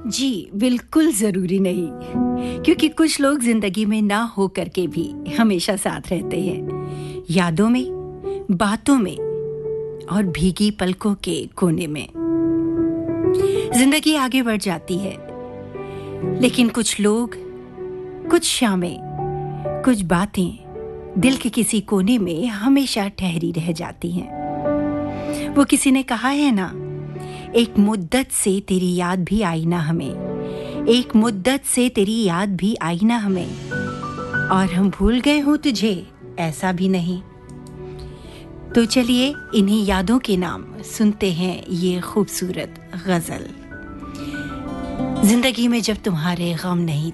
जी, बिल्कुल ज़रूरी नहीं, क्योंकि कुछ लोग ज़िंदगी में ना हो करके भी हमेशा साथ रहते हैं, यादों में, बातों में और भीगी पलकों के कोने में। ज़िंदगी आगे बढ़ जाती है, लेकिन कुछ लोग, कुछ शामें, कुछ बातें दिल के किसी कोने में हमेशा ठहरी रह जाती हैं। वो किसी ने कहा है ना, एक मुद्दत से तेरी याद भी आई ना हमें, एक मुद्दत से तेरी याद भी आई ना हमें, और हम भूल गए हों तुझे, ऐसा भी नहीं। तो चलिए इन्हीं यादों के नाम सुनते हैं ये खूबसूरत गज़ल। जिंदगी में जब तुम्हारे गम नहीं